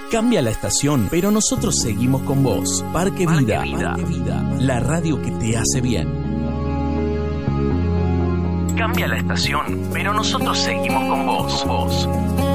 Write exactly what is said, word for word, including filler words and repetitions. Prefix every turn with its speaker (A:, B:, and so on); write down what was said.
A: Cambia la estación, pero nosotros seguimos con vos. Parque Vida,
B: Parque Vida.
A: Parque Vida, la radio que te hace bien.
B: Cambia la estación, pero nosotros seguimos con vos. vos.